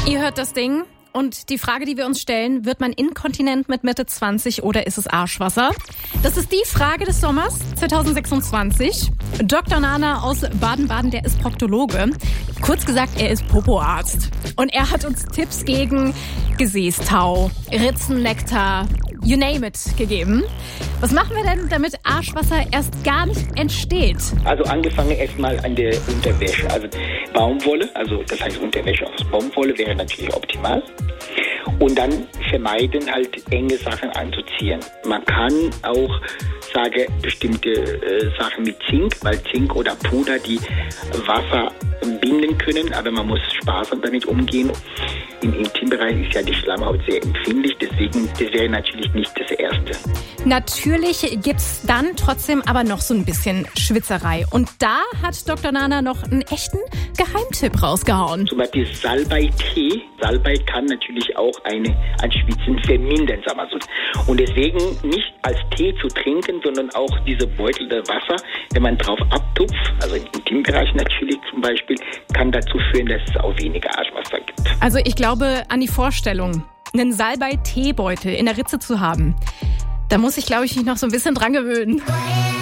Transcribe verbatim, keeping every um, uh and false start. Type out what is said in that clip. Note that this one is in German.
Ihr hört das Ding. Und die Frage, die wir uns stellen, wird man inkontinent mit Mitte zwanzig oder ist es Arschwasser? Das ist die Frage des Sommers zwanzig sechsundzwanzig. Doktor Nana aus Baden-Baden, der ist Proktologe. Kurz gesagt, er ist Popoarzt. Und er hat uns Tipps gegen Gesäßtau, Ritzennektar, you name it, gegeben. Was machen wir denn, damit Arschwasser erst gar nicht entsteht? Also angefangen erstmal an der Unterwäsche. Also Baumwolle, also das heißt Unterwäsche aus Baumwolle wäre natürlich optimal. Und dann vermeiden halt enge Sachen anzuziehen. Man kann auch sagen, bestimmte äh, Sachen mit Zink, weil Zink oder Puder die Wasser binden können, aber man muss sparsam damit umgehen. Im Intimbereich ist ja die Schleimhaut sehr empfindlich, deswegen das wäre natürlich nicht das Erste. Natürlich gibt's dann trotzdem aber noch so ein bisschen Schwitzerei. Und da hat Doktor Nana noch einen echten Geheimtipp rausgehauen. Zum Beispiel Salbei-Tee. Salbei kann natürlich auch eine, ein Schwitzen vermindern, sagen wir so. Und deswegen nicht als Tee zu trinken, sondern auch diese beutelte Wasser, wenn man drauf abtupft, also im Intimbereich natürlich zum Beispiel, kann dazu führen, dass es auch weniger Arschwasser gibt. Also ich glaube an die Vorstellung, einen Salbei-Teebeutel in der Ritze zu haben. Da muss ich, glaube ich, mich noch so ein bisschen dran gewöhnen.